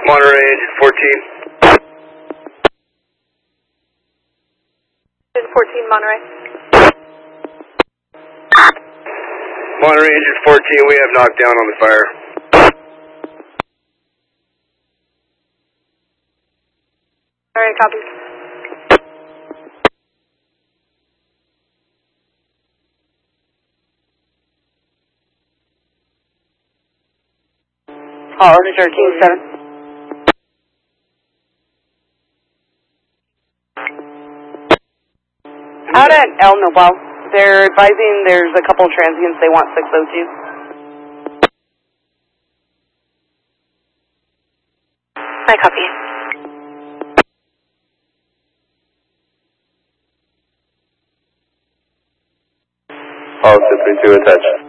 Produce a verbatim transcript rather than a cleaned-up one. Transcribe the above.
Monterey, engine fourteen. Engine fourteen, Monterey. Monterey, engine fourteen, we have knockdown on the fire. Alright, copy. Oh, thirteen seven. Out at El Nopal, they're advising there's a couple transients they want six oh two. I copy. Policy three two, attached.